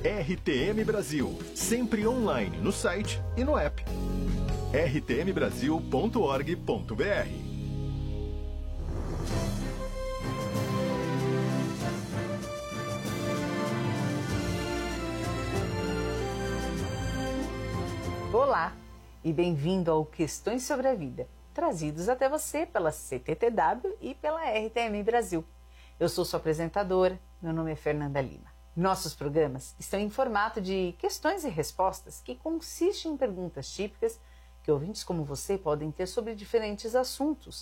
RTM Brasil, sempre online no site e no app. rtmbrasil.org.br. Olá e bem-vindo ao Questões sobre a Vida, trazidos até você pela CTTW e pela RTM Brasil. Eu sou sua apresentadora, meu nome é Fernanda Lima. Nossos programas estão em formato de questões e respostas, que consiste em perguntas típicas que ouvintes como você podem ter sobre diferentes assuntos.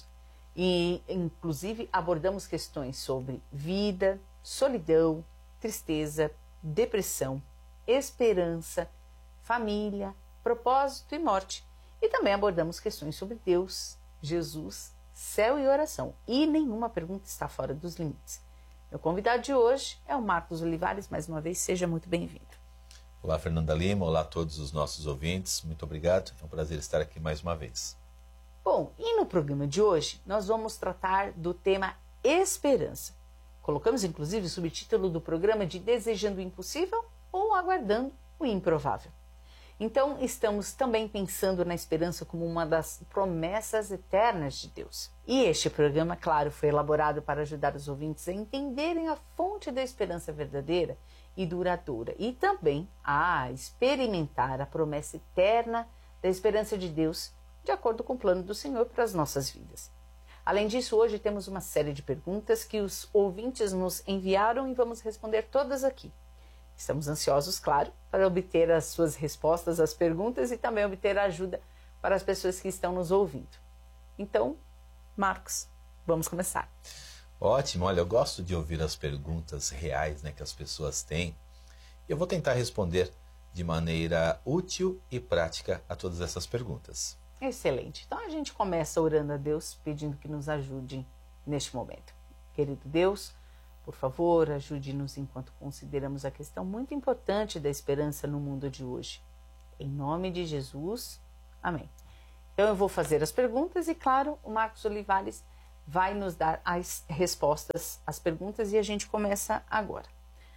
E, inclusive, abordamos questões sobre vida, solidão, tristeza, depressão, esperança, família, propósito e morte. E também abordamos questões sobre Deus, Jesus, céu e oração. E nenhuma pergunta está fora dos limites. Meu convidado de hoje é o Marcos Olivares. Mais uma vez, seja muito bem-vindo. Olá, Fernanda Lima. Olá a todos os nossos ouvintes. Muito obrigado. É um prazer estar aqui mais uma vez. Bom, e no programa de hoje, nós vamos tratar do tema esperança. Colocamos, inclusive, o subtítulo do programa de Desejando o Impossível ou Aguardando o Improvável. Então, estamos também pensando na esperança como uma das promessas eternas de Deus. E este programa, claro, foi elaborado para ajudar os ouvintes a entenderem a fonte da esperança verdadeira e duradoura e também a experimentar a promessa eterna da esperança de Deus de acordo com o plano do Senhor para as nossas vidas. Além disso, hoje temos uma série de perguntas que os ouvintes nos enviaram e vamos responder todas aqui. Estamos ansiosos, claro, para obter as suas respostas às perguntas e também obter ajuda para as pessoas que estão nos ouvindo. Então, Marcos, vamos começar. Ótimo, olha, eu gosto de ouvir as perguntas reais, que as pessoas têm. Eu vou tentar responder de maneira útil e prática a todas essas perguntas. Excelente. Então a gente começa orando a Deus, pedindo que nos ajude neste momento. Querido Deus, por favor, ajude-nos enquanto consideramos a questão muito importante da esperança no mundo de hoje. Em nome de Jesus, amém. Então eu vou fazer as perguntas e, claro, o Marcos Olivares vai nos dar as respostas às perguntas e a gente começa agora.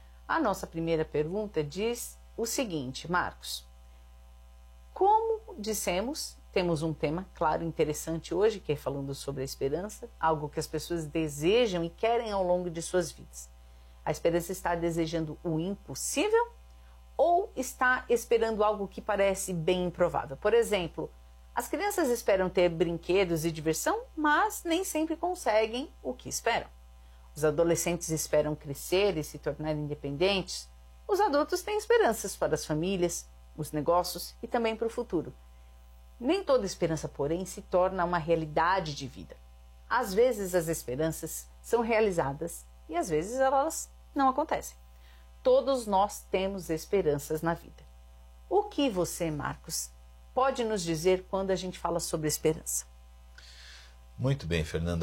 A nossa primeira pergunta diz o seguinte, Marcos. Como dissemos, temos um tema, claro, interessante hoje, que é falando sobre a esperança, algo que as pessoas desejam e querem ao longo de suas vidas. A esperança está desejando o impossível ou está esperando algo que parece bem improvável? Por exemplo, as crianças esperam ter brinquedos e diversão, mas nem sempre conseguem o que esperam. Os adolescentes esperam crescer e se tornar independentes. Os adultos têm esperanças para as famílias, os negócios e também para o futuro. Nem toda esperança, porém, se torna uma realidade de vida. Às vezes as esperanças são realizadas e às vezes elas não acontecem. Todos nós temos esperanças na vida. O que você, Marcos, pode nos dizer quando a gente fala sobre esperança? Muito bem, Fernanda.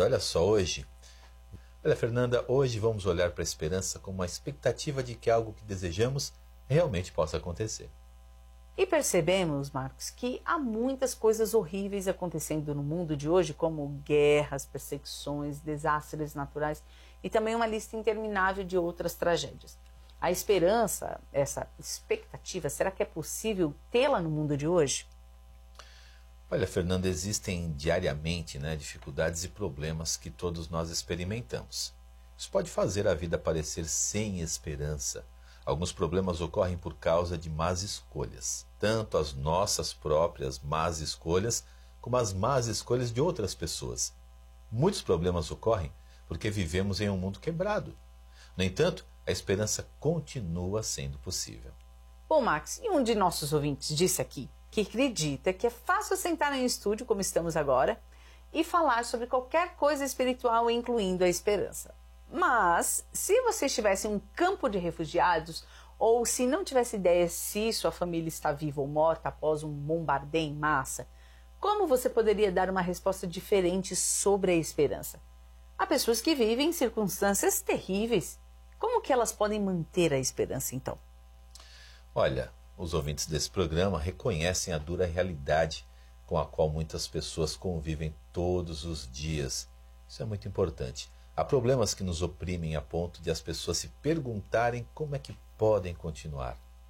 Fernanda, hoje vamos olhar para a esperança como uma expectativa de que algo que desejamos realmente possa acontecer. E percebemos, Marcos, que há muitas coisas horríveis acontecendo no mundo de hoje, como guerras, perseguições, desastres naturais e também uma lista interminável de outras tragédias. A esperança, essa expectativa, será que é possível tê-la no mundo de hoje? Olha, Fernanda, existem diariamente dificuldades e problemas que todos nós experimentamos. Isso pode fazer a vida parecer sem esperança. Alguns problemas ocorrem por causa de más escolhas, tanto as nossas próprias más escolhas, como as más escolhas de outras pessoas. Muitos problemas ocorrem porque vivemos em um mundo quebrado. No entanto, a esperança continua sendo possível. Bom, Max, e um de nossos ouvintes disse aqui que acredita que é fácil sentar em um estúdio, como estamos agora, e falar sobre qualquer coisa espiritual, incluindo a esperança. Mas, se você estivesse em um campo de refugiados, ou se não tivesse ideia se sua família está viva ou morta após um bombardeio em massa, como você poderia dar uma resposta diferente sobre a esperança? Há pessoas que vivem em circunstâncias terríveis. Como que elas podem manter a esperança, então? Olha, os ouvintes desse programa reconhecem a dura realidade com a qual muitas pessoas convivem todos os dias. Isso é muito importante. Há problemas que nos oprimem a ponto de as pessoas se perguntarem como é que podem continuar.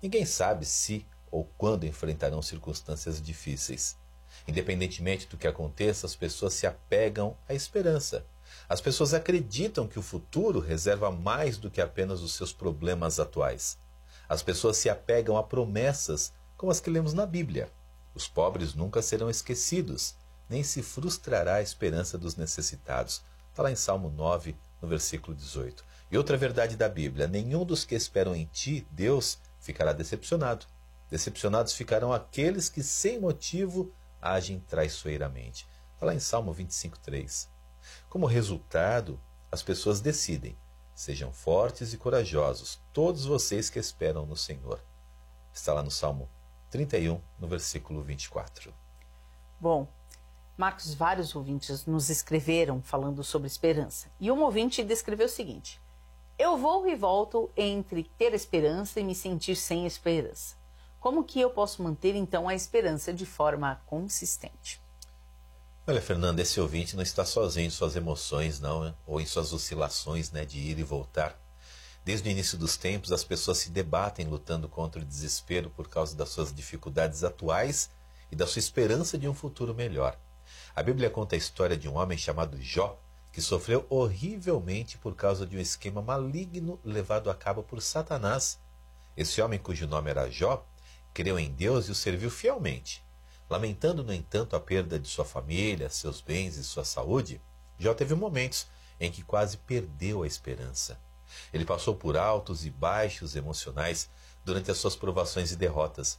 Ninguém sabe se ou quando enfrentarão circunstâncias difíceis. Independentemente do que aconteça, as pessoas se apegam à esperança. As pessoas acreditam que o futuro reserva mais do que apenas os seus problemas atuais. As pessoas se apegam a promessas como as que lemos na Bíblia. Os pobres nunca serão esquecidos, nem se frustrará a esperança dos necessitados. Está lá em Salmo 9, no versículo 18. E outra verdade da Bíblia: nenhum dos que esperam em ti, Deus, ficará decepcionado. Decepcionados ficarão aqueles que sem motivo agem traiçoeiramente. Está lá em Salmo 25, 3. Como resultado, as pessoas decidem: sejam fortes e corajosos, todos vocês que esperam no Senhor. Está lá no Salmo 31, no versículo 24. Bom, Marcos, vários ouvintes nos escreveram falando sobre esperança. E um ouvinte descreveu o seguinte: eu vou e volto entre ter esperança e me sentir sem esperança. Como que eu posso manter, então, a esperança de forma consistente? Olha, Fernanda, esse ouvinte não está sozinho em suas emoções, não, né? Ou em suas oscilações, né, de ir e voltar. Desde o início dos tempos, as pessoas se debatem lutando contra o desespero por causa das suas dificuldades atuais e da sua esperança de um futuro melhor. A Bíblia conta a história de um homem chamado Jó, que sofreu horrivelmente por causa de um esquema maligno levado a cabo por Satanás. Esse homem, cujo nome era Jó, creu em Deus e o serviu fielmente. Lamentando, no entanto, a perda de sua família, seus bens e sua saúde, Jó teve momentos em que quase perdeu a esperança. Ele passou por altos e baixos emocionais durante as suas provações e derrotas.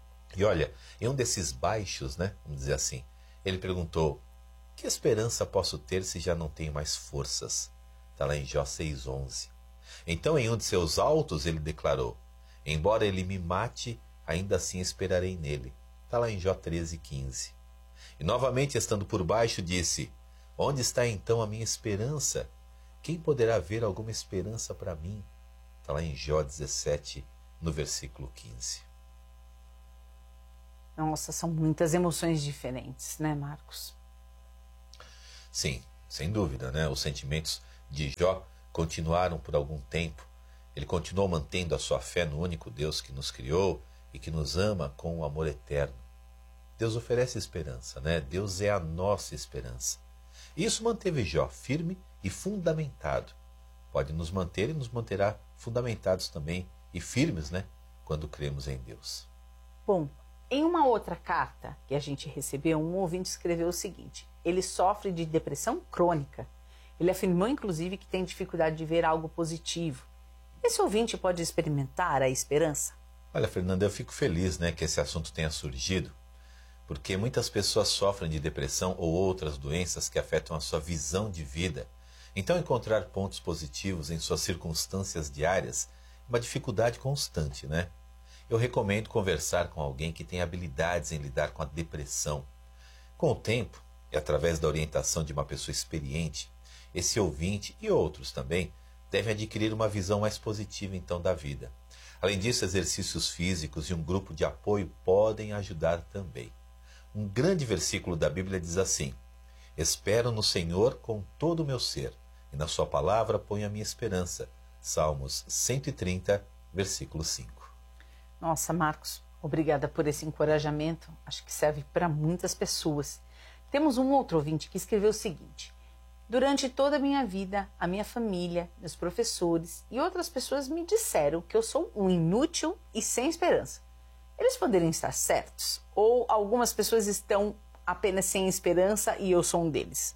E olha, em um desses baixos, né, vamos dizer assim, ele perguntou: que esperança posso ter se já não tenho mais forças? Está lá em Jó 6,11. Então, em um de seus altos, ele declarou: embora ele me mate, ainda assim esperarei nele. Está lá em Jó 13,15. E novamente, estando por baixo, disse: onde está então a minha esperança? Quem poderá ver alguma esperança para mim? Está lá em Jó 17, no versículo 15. Nossa, são muitas emoções diferentes, né, Marcos? Sim, sem dúvida, né? Os sentimentos de Jó continuaram por algum tempo. Ele continuou mantendo a sua fé no único Deus que nos criou e que nos ama com um amor eterno. Deus oferece esperança, né? Deus é a nossa esperança. E isso manteve Jó firme e fundamentado. Pode nos manter e nos manterá fundamentados também e firmes, né? Quando cremos em Deus. Bom, em uma outra carta que a gente recebeu, um ouvinte escreveu o seguinte: ele sofre de depressão crônica. Ele afirmou, inclusive, que tem dificuldade de ver algo positivo. Esse ouvinte pode experimentar a esperança? Olha, Fernanda, eu fico feliz, né, que esse assunto tenha surgido, porque muitas pessoas sofrem de depressão ou outras doenças que afetam a sua visão de vida. Então, encontrar pontos positivos em suas circunstâncias diárias é uma dificuldade constante, né? Eu recomendo conversar com alguém que tem habilidades em lidar com a depressão. Com o tempo, e através da orientação de uma pessoa experiente, esse ouvinte e outros também devem adquirir uma visão mais positiva então da vida. Além disso, exercícios físicos e um grupo de apoio podem ajudar também. Um grande versículo da Bíblia diz assim: espero no Senhor com todo o meu ser, e na sua palavra ponho a minha esperança. Salmos 130, versículo 5. Nossa, Marcos, obrigada por esse encorajamento. Acho que serve para muitas pessoas. Temos um outro ouvinte que escreveu o seguinte: durante toda a minha vida, a minha família, meus professores e outras pessoas me disseram que eu sou um inútil e sem esperança. Eles poderiam estar certos? Ou algumas pessoas estão apenas sem esperança e eu sou um deles?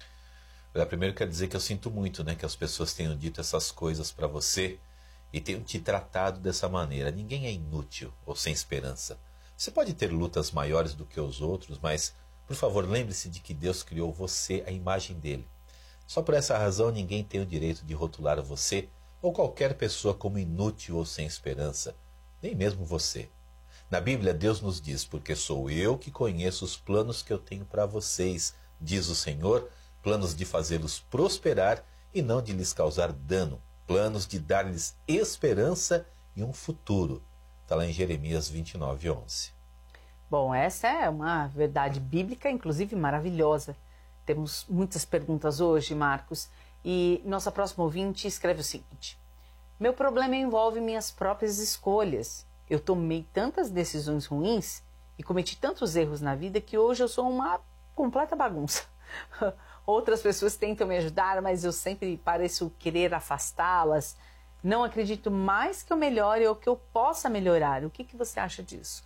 Primeiro quero dizer que eu sinto muito, né, que as pessoas tenham dito essas coisas para você e tenham te tratado dessa maneira. Ninguém é inútil ou sem esperança. Você pode ter lutas maiores do que os outros, mas, por favor, lembre-se de que Deus criou você à imagem dele. Só por essa razão ninguém tem o direito de rotular você ou qualquer pessoa como inútil ou sem esperança, nem mesmo você. Na Bíblia, Deus nos diz: porque sou eu que conheço os planos que eu tenho para vocês, diz o Senhor, planos de fazê-los prosperar e não de lhes causar dano, planos de dar-lhes esperança e um futuro. Está lá em Jeremias 29:11. Bom, essa é uma verdade bíblica, inclusive maravilhosa. Temos muitas perguntas hoje, Marcos, e nossa próxima ouvinte escreve o seguinte: meu problema envolve minhas próprias escolhas. Eu tomei tantas decisões ruins e cometi tantos erros na vida que hoje eu sou uma completa bagunça. Outras pessoas tentam me ajudar, mas eu sempre pareço querer afastá-las. Não acredito mais que eu melhore ou que eu possa melhorar. O que você acha disso?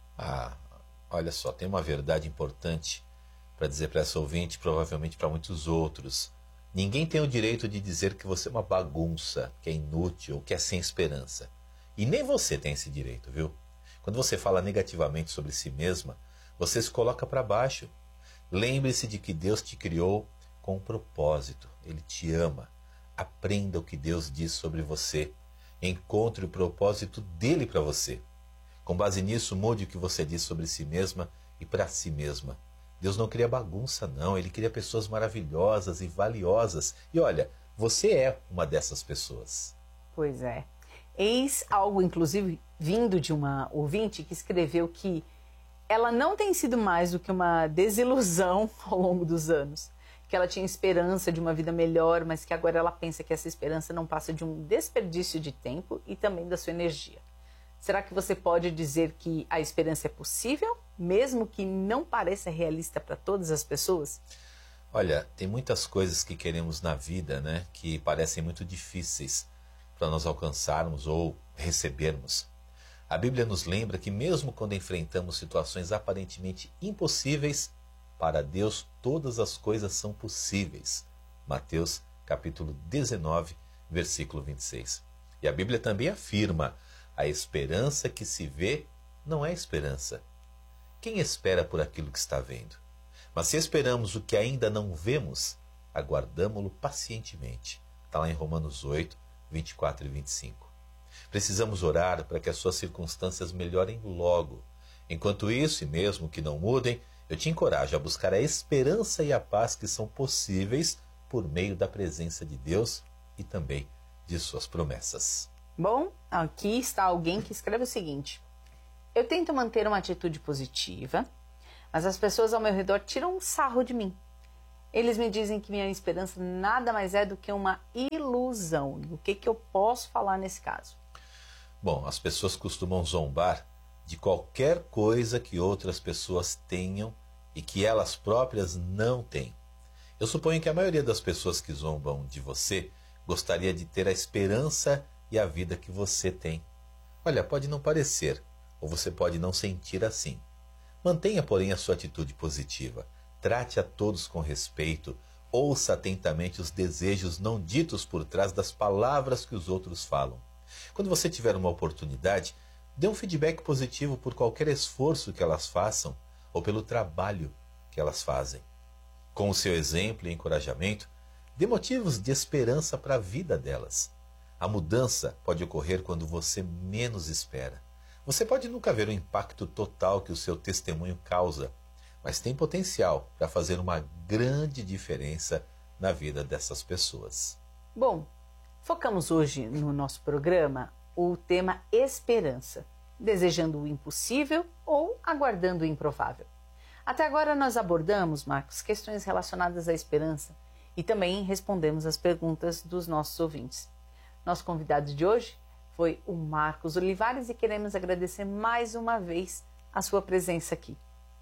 Olha só, tem uma verdade importante para dizer para essa ouvinte, provavelmente para muitos outros. Ninguém tem o direito de dizer que você é uma bagunça, que é inútil, que é sem esperança. E nem você tem esse direito, viu? Quando você fala negativamente sobre si mesma, você se coloca para baixo. Lembre-se de que Deus te criou com um propósito. Ele te ama. Aprenda o que Deus diz sobre você. Encontre o propósito dele para você. Com base nisso, mude o que você diz sobre si mesma e para si mesma. Deus não cria bagunça, não. Ele cria pessoas maravilhosas e valiosas. E olha, você é uma dessas pessoas. Pois é. Eis algo, inclusive, vindo de uma ouvinte que escreveu que ela não tem sido mais do que uma desilusão ao longo dos anos. Que ela tinha esperança de uma vida melhor, mas que agora ela pensa que essa esperança não passa de um desperdício de tempo e também da sua energia. Será que você pode dizer que a esperança é possível, mesmo que não pareça realista para todas as pessoas? Olha, tem muitas coisas que queremos na vida, né, que parecem muito difíceis para nós alcançarmos ou recebermos. A Bíblia nos lembra que mesmo quando enfrentamos situações aparentemente impossíveis, para Deus todas as coisas são possíveis. Mateus capítulo 19, versículo 26. E a Bíblia também afirma: a esperança que se vê não é esperança. Quem espera por aquilo que está vendo? Mas se esperamos o que ainda não vemos, aguardamo-lo pacientemente. Está lá em Romanos 8, 24 e 25. Precisamos orar para que as suas circunstâncias melhorem logo. Enquanto isso, e mesmo que não mudem, eu te encorajo a buscar a esperança e a paz que são possíveis por meio da presença de Deus e também de suas promessas. Bom, aqui está alguém que escreve o seguinte: eu tento manter uma atitude positiva, mas as pessoas ao meu redor tiram um sarro de mim. Eles me dizem que minha esperança nada mais é do que uma ilusão. O que eu posso falar nesse caso? Bom, as pessoas costumam zombar de qualquer coisa que outras pessoas tenham e que elas próprias não têm. Eu suponho que a maioria das pessoas que zombam de você gostaria de ter a esperança e a vida que você tem. Olha, pode não parecer, ou você pode não sentir assim. Mantenha, porém, a sua atitude positiva. Trate a todos com respeito. Ouça atentamente os desejos não ditos por trás das palavras que os outros falam. Quando você tiver uma oportunidade, dê um feedback positivo por qualquer esforço que elas façam ou pelo trabalho que elas fazem. Com o seu exemplo e encorajamento, dê motivos de esperança para a vida delas. A mudança pode ocorrer quando você menos espera. Você pode nunca ver o impacto total que o seu testemunho causa, mas tem potencial para fazer uma grande diferença na vida dessas pessoas. Bom, focamos hoje no nosso programa o tema esperança, desejando o impossível ou aguardando o improvável. Até agora nós abordamos, Marcos, questões relacionadas à esperança e também respondemos as perguntas dos nossos ouvintes. Nosso convidado de hoje foi o Marcos Olivares e queremos agradecer mais uma vez a sua presença aqui.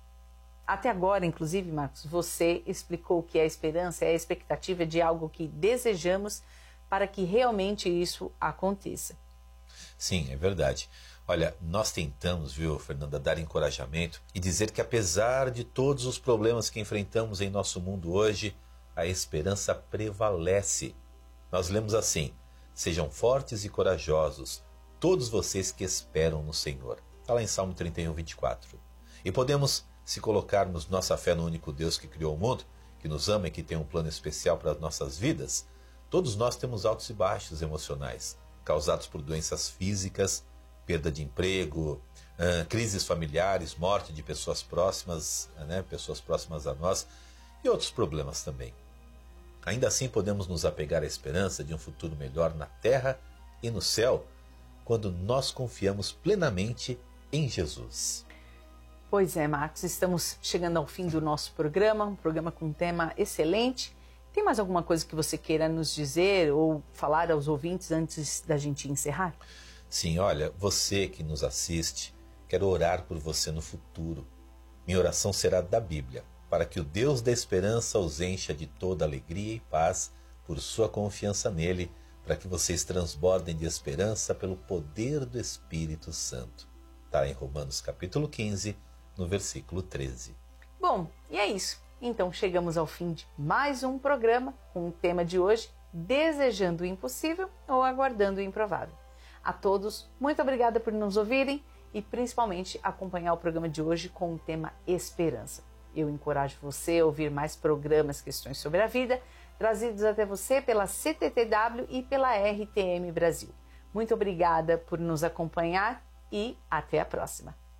Até agora, inclusive, Marcos, você explicou que a esperança é a expectativa de algo que desejamos para que realmente isso aconteça. Sim, é verdade. Olha, nós tentamos, viu, Fernanda, dar encorajamento e dizer que apesar de todos os problemas que enfrentamos em nosso mundo hoje, a esperança prevalece. Nós lemos assim: sejam fortes e corajosos, todos vocês que esperam no Senhor. Está lá em Salmo 31, 24. E podemos, se colocarmos nossa fé no único Deus que criou o mundo, que nos ama e que tem um plano especial para as nossas vidas, todos nós temos altos e baixos emocionais, causados por doenças físicas, perda de emprego, crises familiares, morte de pessoas próximas, pessoas próximas a nós e outros problemas também. Ainda assim, podemos nos apegar à esperança de um futuro melhor na terra e no céu, quando nós confiamos plenamente em Jesus. Pois é, Marcos, estamos chegando ao fim do nosso programa, um programa com um tema excelente. Tem mais alguma coisa que você queira nos dizer ou falar aos ouvintes antes da gente encerrar? Sim, olha, você que nos assiste, quero orar por você no futuro. Minha oração será da Bíblia, para que o Deus da esperança os encha de toda alegria e paz por sua confiança nele, para que vocês transbordem de esperança pelo poder do Espírito Santo. Está em Romanos capítulo 15, no versículo 13. Bom, e é isso. Então chegamos ao fim de mais um programa com o tema de hoje, Desejando o Impossível ou Aguardando o Improvável. A todos, muito obrigada por nos ouvirem e principalmente acompanhar o programa de hoje com o tema Esperança. Eu encorajo você a ouvir mais programas Questões sobre a Vida, trazidos até você pela CTTW e pela RTM Brasil. Muito obrigada por nos acompanhar e até a próxima.